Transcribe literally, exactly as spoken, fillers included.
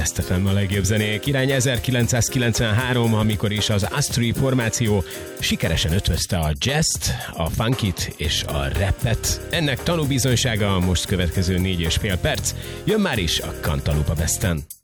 Last ef em a legjobb zenék. Irány ezerkilencszázkilencvenhárom, amikor is az Astri formáció sikeresen ötvözte a jazzt, a funkit és a rappet. Ennek tanúbizonysága a most következő négy és fél perc. Jön már is a Cantaloupe Western.